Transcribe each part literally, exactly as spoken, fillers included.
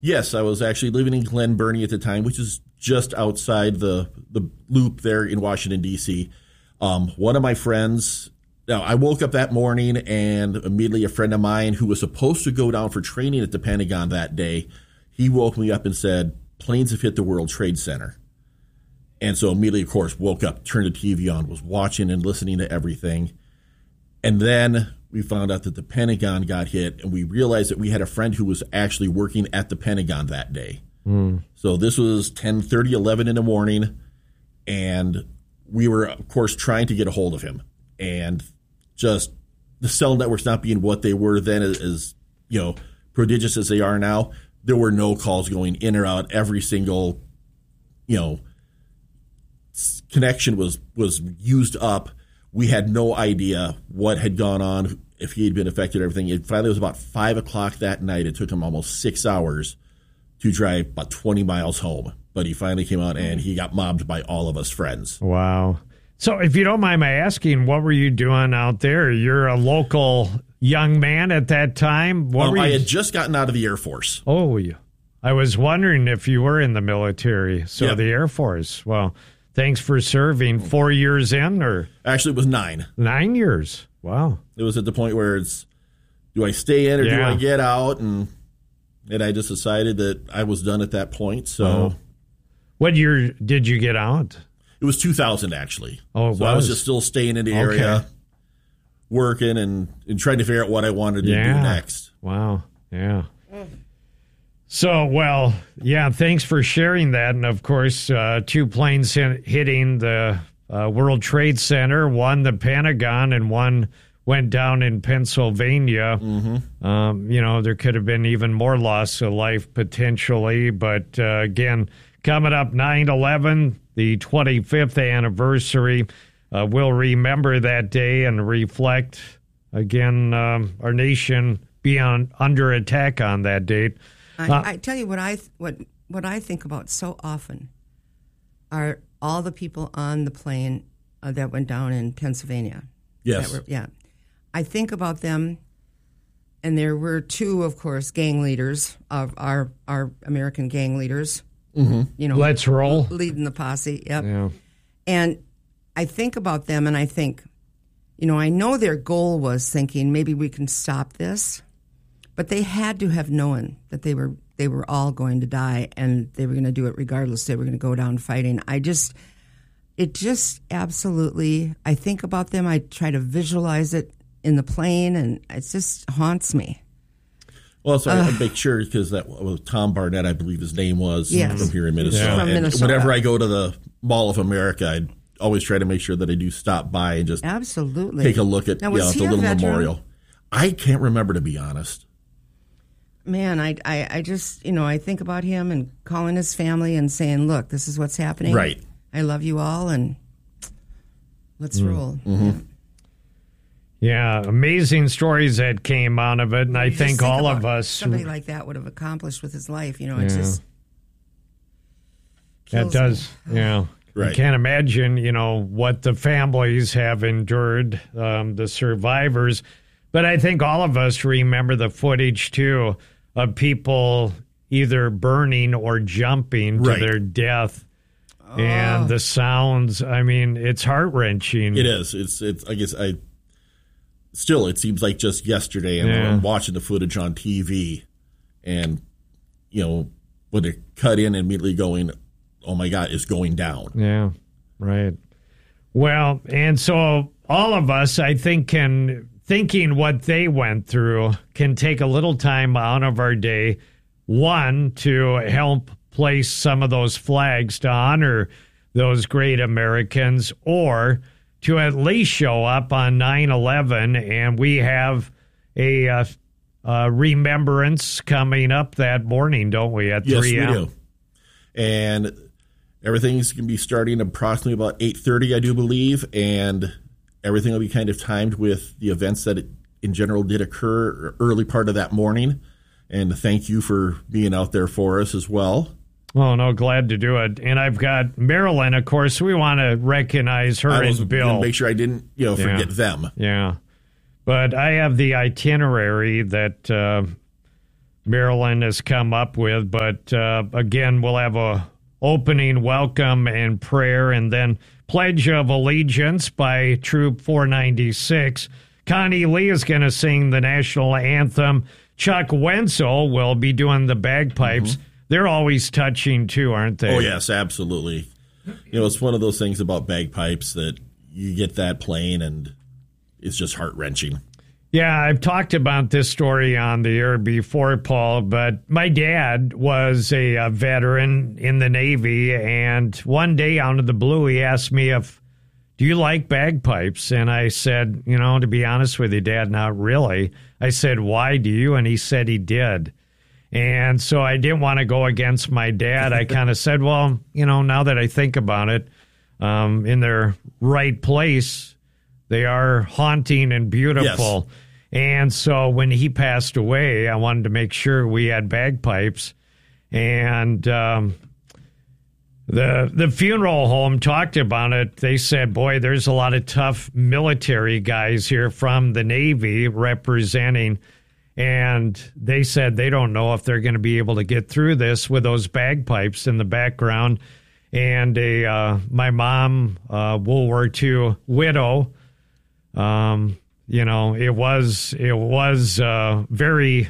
Yes, I was actually living in Glen Burnie at the time, which is just outside the, the loop there in Washington, D C. Um, one of my friends, now I woke up that morning and immediately a friend of mine who was supposed to go down for training at the Pentagon that day, he woke me up and said, planes have hit the World Trade Center. And so immediately, of course, woke up, turned the T V on, was watching and listening to everything. And then we found out that the Pentagon got hit, and we realized that we had a friend who was actually working at the Pentagon that day. Mm. So this was ten thirty, eleven in the morning, and we were, of course, trying to get a hold of him. And just the cell networks not being what they were then, as, as you know, prodigious as they are now, there were no calls going in or out. Every single, you know, connection was was used up. We had no idea what had gone on, if he had been affected, everything. It finally was about five o'clock that night. It took him almost six hours to drive about twenty miles home. But he finally came out, and he got mobbed by all of us friends. Wow. So if you don't mind my asking, what were you doing out there? You're a local young man at that time? What um, were you... I had just gotten out of the Air Force. Oh, I was wondering if you were in the military. So yeah. The Air Force. Well, thanks for serving. Four years in, or actually, it was nine. Nine years. Wow. It was at the point where it's, do I stay in or yeah. do I get out? And and I just decided that I was done at that point. So, oh. What year did you get out? It was two thousand, actually. Oh, it so was? I was just still staying in the okay. area, working and, and trying to figure out what I wanted to yeah. do next. Wow. Yeah. So, well, yeah, thanks for sharing that. And, of course, uh, two planes hit, hitting the uh, World Trade Center, one the Pentagon, and one went down in Pennsylvania. Mm-hmm. Um, you know, there could have been even more loss of life potentially. But, uh, again, coming up nine eleven, the twenty-fifth anniversary, uh, we'll remember that day and reflect, again, um, our nation being under attack on that date. I, uh, I tell you what I what what I think about so often are all the people on the plane uh, that went down in Pennsylvania. Yes. Were, yeah. I think about them, and there were two, of course, gang leaders of our our American gang leaders. Mm-hmm. You know, let's roll, leading the posse. Yep. Yeah. And I think about them, and I think, you know, I know their goal was thinking maybe we can stop this. But they had to have known that they were they were all going to die, and they were going to do it regardless. They were going to go down fighting. I just, it just absolutely, I think about them. I try to visualize it in the plane, and it just haunts me. Well, so uh, I make sure, because that well, Tom Barnett, I believe his name was, yes. from here in Minnesota. Yeah. From and Minnesota. Whenever I go to the Mall of America, I always try to make sure that I do stop by and just absolutely take a look at now, you know, was the he a little veteran? memorial. I can't remember, to be honest. Man, I, I, I just, you know, I think about him and calling his family and saying, look, this is what's happening. Right. I love you all, and let's mm. roll. Mm-hmm. Yeah. yeah, amazing stories that came out of it, and I think, think all of us... somebody like that would have accomplished with his life, you know, it yeah. just... That does, me. yeah. Right. I can't imagine, you know, what the families have endured, um, the survivors. But I think all of us remember the footage, too, of people either burning or jumping right. to their death. Oh. And the sounds, I mean, it's heart-wrenching. It is. It's, it's, I guess, I still, it seems like just yesterday, and yeah. I'm watching the footage on T V, and, you know, when they cut in and immediately going, oh, my God, it's going down. Yeah, right. Well, and so all of us, I think, can... thinking what they went through can take a little time out of our day, one, to help place some of those flags to honor those great Americans, or to at least show up on nine eleven, and we have a, uh, a remembrance coming up that morning, don't we, at yes, three a.m.? Yes, we do. And everything's going to be starting approximately about eight thirty, I do believe, and everything will be kind of timed with the events that, it, in general, did occur early part of that morning. And thank you for being out there for us as well. Oh, no, glad to do it. And I've got Marilyn, of course. We want to recognize her I was and Bill. Make sure I didn't, you know, forget yeah. them. Yeah. But I have the itinerary that uh, Maryland has come up with. But uh, again, we'll have a opening welcome and prayer, and then Pledge of Allegiance by Troop four ninety-six. Connie Lee is going to sing the national anthem. Chuck Wenzel will be doing the bagpipes. Mm-hmm. They're always touching, too, aren't they? Oh, yes, absolutely. You know, it's one of those things about bagpipes that you get that playing, and it's just heart-wrenching. Yeah, I've talked about this story on the air before, Paul, but my dad was a, a veteran in the Navy, and one day out of the blue, he asked me if, do you like bagpipes? And I said, you know, to be honest with you, Dad, not really. I said, why do you? And he said he did. And so I didn't want to go against my dad. I kind of said, well, you know, now that I think about it, um, in their right place, they are haunting and beautiful. Yes. And so when he passed away, I wanted to make sure we had bagpipes. And um, the the funeral home talked about it. They said, boy, there's a lot of tough military guys here from the Navy representing. And they said they don't know if they're going to be able to get through this with those bagpipes in the background. And a uh, my mom, uh, World War Two widow, um, you know, it was it was uh, very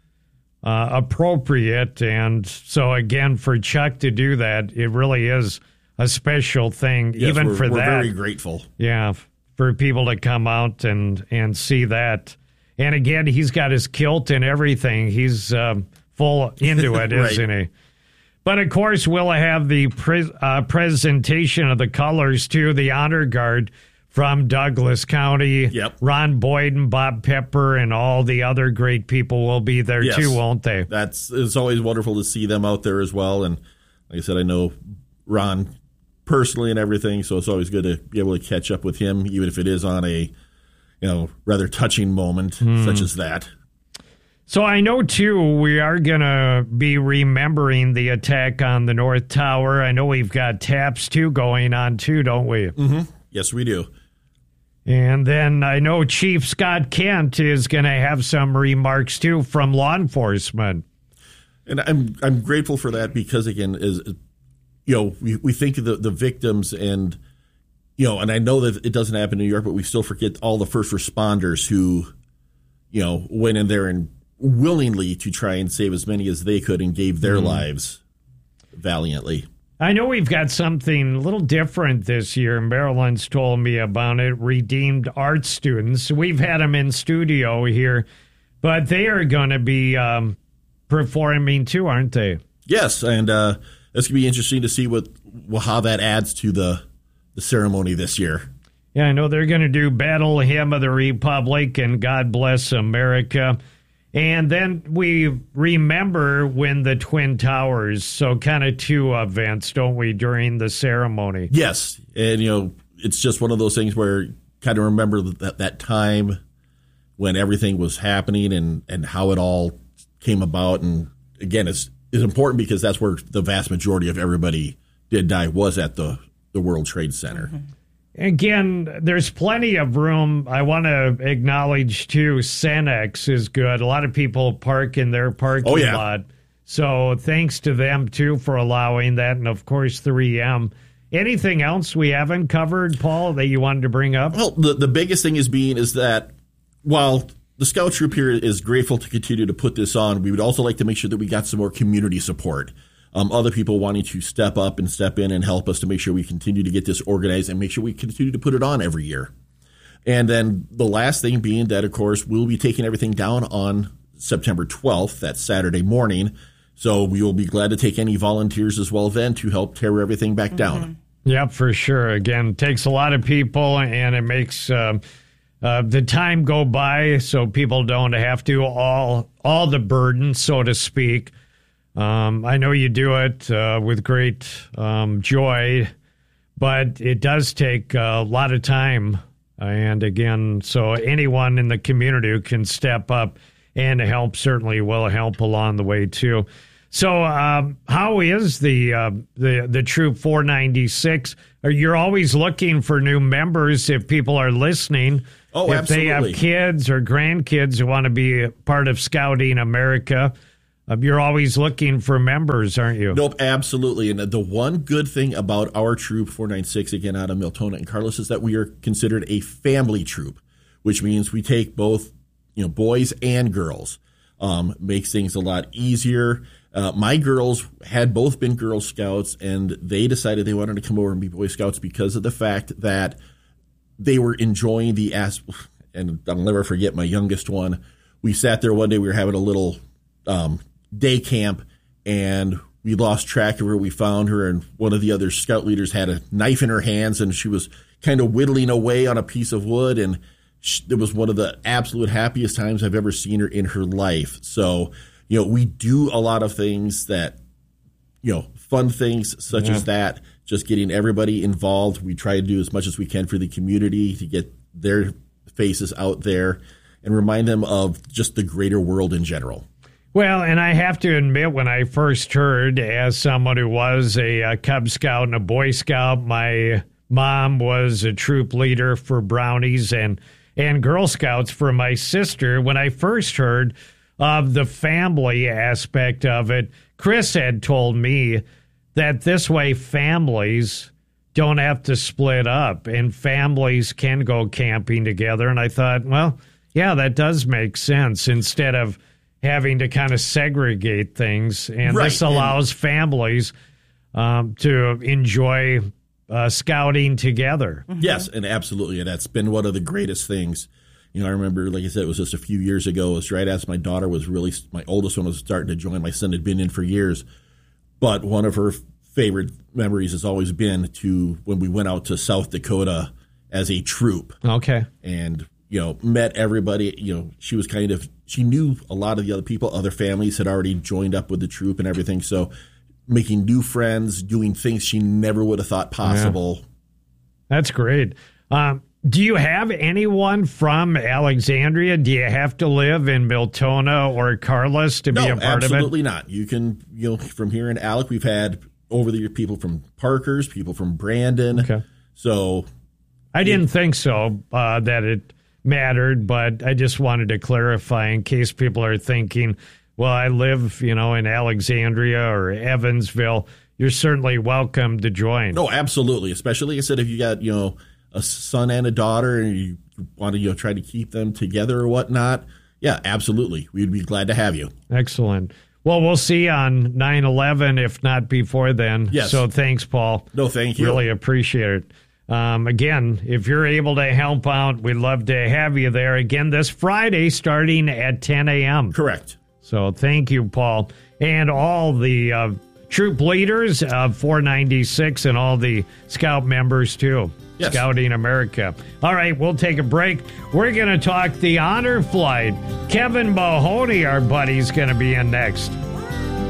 uh, appropriate. And so, again, for Chuck to do that, it really is a special thing, yes, even we're, for we're that. We're very grateful. Yeah, for people to come out and, and see that. And again, he's got his kilt and everything. He's um, full into it, right. Isn't he? But, of course, we'll have the pre- uh, presentation of the colors, too, the Honor Guard from Douglas County. Yep. Ron Boyd and Bob Pepper and all the other great people will be there, yes. too, won't they? That's It's always wonderful to see them out there as well. And like I said, I know Ron personally and everything, so it's always good to be able to catch up with him, even if it is on a you know, rather touching moment mm. such as that. So I know, too, we are going to be remembering the attack on the North Tower. I know we've got taps, too, going on, too, don't we? Mm-hmm. Yes, we do. And then I know Chief Scott Kent is going to have some remarks, too, from law enforcement. And I'm I'm grateful for that because, again, is you know, we, we think of the, the victims and You know, and I know that it doesn't happen in New York, but we still forget all the first responders who, you know, went in there and willingly to try and save as many as they could and gave their mm. lives valiantly. I know we've got something a little different this year. Maryland's told me about it. Redeemed art students. We've had them in studio here, but they are going to be um, performing too, aren't they? Yes, and uh, it's going to be interesting to see what well, how that adds to the the ceremony this year. Yeah, I know they're going to do Battle Hymn of the Republic and God Bless America. And then we remember when the Twin Towers, so kind of two events, don't we, during the ceremony? Yes, and, you know, it's just one of those things where kind of remember that, that time when everything was happening and, and how it all came about. And, again, it's, it's important because that's where the vast majority of everybody did die, was at the the World Trade Center. Mm-hmm. Again, there's plenty of room. I want to acknowledge, too, Cenex is good. A lot of people park in their parking oh, yeah. lot. So thanks to them, too, for allowing that. And, of course, three M. Anything else we haven't covered, Paul, that you wanted to bring up? Well, the, the biggest thing is being is that while the Scout Troop here is grateful to continue to put this on, we would also like to make sure that we got some more community support. Um, other people wanting to step up and step in and help us to make sure we continue to get this organized and make sure we continue to put it on every year. And then the last thing being that, of course, we'll be taking everything down on September twelfth, that Saturday morning. So we will be glad to take any volunteers as well then to help tear everything back down. Mm-hmm. Yep, for sure. Again, it takes a lot of people and it makes uh, uh, the time go by so people don't have to all all the burden, so to speak. Um, I know you do it uh, with great um, joy, but it does take a lot of time. And again, so anyone in the community who can step up and help certainly will help along the way too. So um, how is the uh, the the Troop four ninety-six? You're always looking for new members if people are listening. Oh, if absolutely. If they have kids or grandkids who want to be part of Scouting America, Uh, you're always looking for members, aren't you? Nope, absolutely. And the one good thing about our troop, four ninety-six, again out of Miltona and Carlos, is that we are considered a family troop, which means we take both, you know, boys and girls. Um, makes things a lot easier. Uh, my girls had both been Girl Scouts, and they decided they wanted to come over and be Boy Scouts because of the fact that they were enjoying the ass. And I'll never forget my youngest one. We sat there one day, we were having a little um, day camp, and we lost track of her. We found her, and one of the other scout leaders had a knife in her hands, and she was kind of whittling away on a piece of wood, and she, it was one of the absolute happiest times I've ever seen her in her life. So, you know, we do a lot of things that, you know, fun things such yeah. as that, just getting everybody involved. We try to do as much as we can for the community to get their faces out there and remind them of just the greater world in general. Well, and I have to admit, when I first heard, as someone who was a, a Cub Scout and a Boy Scout, my mom was a troop leader for Brownies and, and Girl Scouts for my sister. When I first heard of the family aspect of it, Chris had told me that this way families don't have to split up and families can go camping together. And I thought, well, yeah, that does make sense instead of having to kind of segregate things. And right. this allows and, families um, to enjoy uh, scouting together. Mm-hmm. Yes, and absolutely. And that's been one of the greatest things. You know, I remember, like I said, it was just a few years ago. It was right as my daughter was really, my oldest one was starting to join. My son had been in for years. But one of her favorite memories has always been to when we went out to South Dakota as a troop. Okay. And, you know, met everybody. You know, she was kind of, she knew a lot of the other people, other families had already joined up with the troop and everything. So making new friends, doing things she never would have thought possible. Yeah. That's great. Um, do you have anyone from Alexandria? Do you have to live in Miltona or Carlos to no, be a part of it? Absolutely not. You can, you know, from here in Alec, we've had over the years people from Parkers, people from Brandon. Okay. So I didn't think so, uh, that it mattered, but I just wanted to clarify in case people are thinking, well, I live, you know, in Alexandria or Evansville. You're certainly welcome to join. No, absolutely. Especially, like I said, if you got, you know, a son and a daughter and you want to, you know, try to keep them together or whatnot. Yeah, absolutely. We'd be glad to have you. Excellent. Well, we'll see on nine eleven, if not before then. Yes. So thanks, Paul. No, thank you. Really appreciate it. Um, again, if you're able to help out, we'd love to have you there. Again, this Friday starting at ten a.m. Correct. So thank you, Paul. And all the uh, troop leaders of four ninety-six and all the Scout members, too. Yes. Scouting America. All right, we'll take a break. We're going to talk the honor flight. Kevin Mahoney, our buddy, is going to be in next.